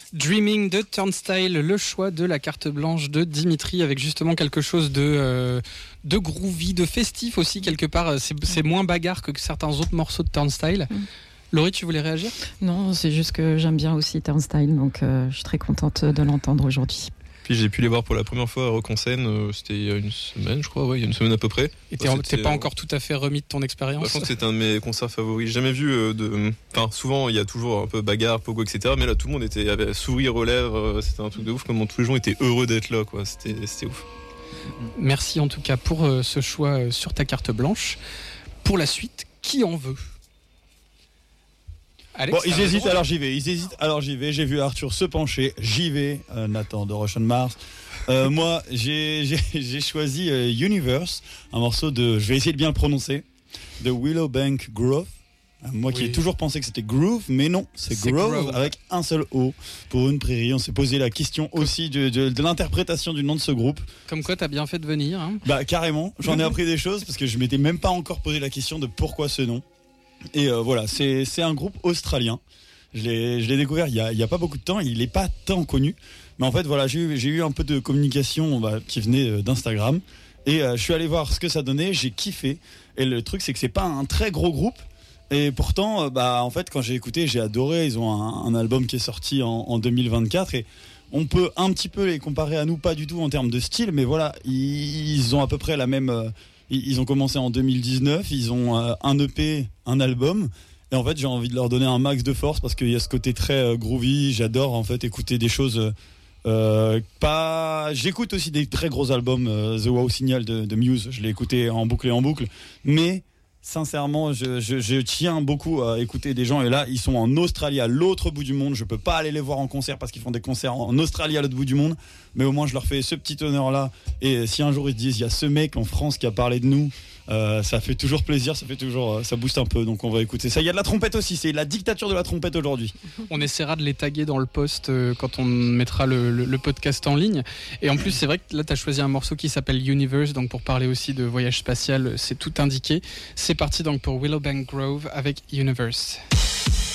Dreaming de Turnstile, le choix de la carte blanche de Dimitri avec justement quelque chose de groovy, de festif aussi quelque part. C'est moins bagarre que certains autres morceaux de Turnstile. Laurie, tu voulais réagir ? Non, c'est juste que j'aime bien aussi Turnstile, donc je suis très contente de l'entendre aujourd'hui. Puis j'ai pu les voir pour la première fois à Rock en scène, c'était il y a une semaine, je crois, il y a une semaine à peu près. Et t'es pas encore tout à fait remis de ton expérience ? Je pense que c'était un de mes concerts favoris. J'ai jamais vu Enfin, souvent, il y a toujours un peu bagarre, pogo, etc. Mais là, tout le monde avait sourire aux lèvres. C'était un truc de ouf. Comment tous les gens étaient heureux d'être là, quoi. C'était ouf. Merci en tout cas pour ce choix sur ta carte blanche. Pour la suite, qui en veut ? Alex, bon, ils hésitent, alors j'y vais. J'ai vu Arthur se pencher, j'y vais. Nathan de Russian Mars. Moi, j'ai choisi Universe, un morceau de, je vais essayer de bien le prononcer, de Willowbank Grove. Moi qui ai toujours pensé que c'était Groove, mais non, c'est Grove avec un seul O. Pour une prairie, on s'est posé la question aussi de l'interprétation du nom de ce groupe. Comme quoi, t'as bien fait de venir. Hein. Bah carrément, j'en ai appris des choses parce que je m'étais même pas encore posé la question de pourquoi ce nom. Et voilà, c'est un groupe australien. Je l'ai découvert il y a pas beaucoup de temps. Il est pas tant connu, mais en fait voilà, j'ai eu un peu de communication qui venait d'Instagram et je suis allé voir ce que ça donnait. J'ai kiffé. Et le truc c'est que c'est pas un très gros groupe. Et pourtant, en fait, quand j'ai écouté, j'ai adoré. Ils ont un album qui est sorti en 2024 et on peut un petit peu les comparer à nous, pas du tout en termes de style, mais voilà, ils ont à peu près la même. Ils ont commencé en 2019, ils ont un EP, un album, et en fait j'ai envie de leur donner un max de force parce qu'il y a ce côté très groovy. J'adore en fait écouter des choses. J'écoute aussi des très gros albums, The Wow Signal de Muse, je l'ai écouté en boucle et en boucle, mais sincèrement, je tiens beaucoup à écouter des gens et là, ils sont en Australie, à l'autre bout du monde. Je peux pas aller les voir en concert parce qu'ils font des concerts en Australie à l'autre bout du monde. Mais au moins, je leur fais ce petit honneur-là. Et si un jour ils se disent, il y a ce mec en France qui a parlé de nous, ça fait toujours plaisir, ça booste un peu. Donc on va écouter ça. Il y a de la trompette aussi, c'est la dictature de la trompette aujourd'hui. On essaiera de les taguer dans le post quand on mettra le podcast en ligne. Et en plus, c'est vrai que là, tu as choisi un morceau qui s'appelle Universe. Donc pour parler aussi de voyage spatial, c'est tout indiqué. C'est parti donc pour Willowbank Grove avec Universe.